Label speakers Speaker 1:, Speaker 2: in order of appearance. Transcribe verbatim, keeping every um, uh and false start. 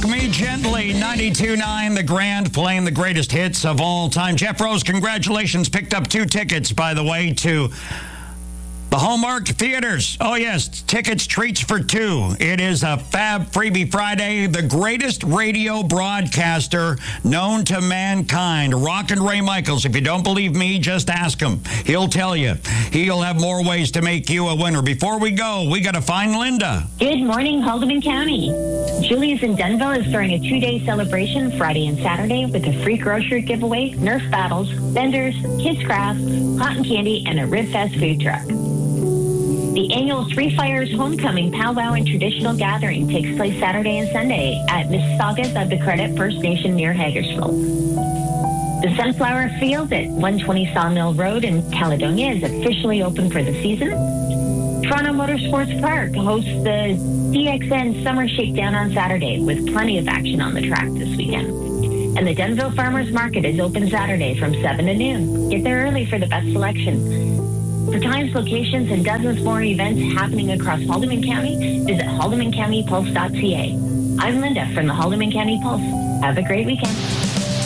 Speaker 1: Ask Me Gently, ninety-two point nine, The Grand, playing the greatest hits of all time. Jeff Rose, congratulations. Picked up two tickets, by the way, to the Hallmark Theaters. Oh, yes, tickets, treats for two. It is a Fab Freebie Friday. The greatest radio broadcaster known to mankind, Rockin' Ray Michaels. If you don't believe me, just ask him. He'll tell you. He'll have more ways to make you a winner. Before we go, we got to find Linda.
Speaker 2: Good morning, Haldeman County. Julie's in Denville is throwing a two-day celebration Friday and Saturday with a free grocery giveaway, Nerf battles, vendors, kids crafts, cotton candy, and a Rib Fest food truck. The annual Three Fires Homecoming Powwow and Traditional Gathering takes place Saturday and Sunday at Mississaugas of the Credit First Nation near Hagersville. The Sunflower Field at one twenty Sawmill Road in Caledonia is officially open for the season. Toronto Motorsports Park hosts the D X N Summer Shakedown on Saturday with plenty of action on the track this weekend. And the Denville Farmers Market is open Saturday from seven to noon. Get there early for the best selection. For times, locations, and dozens more events happening across Haldeman County, visit haldeman county pulse dot c a. I'm Linda from the Haldeman County Pulse. Have a great weekend.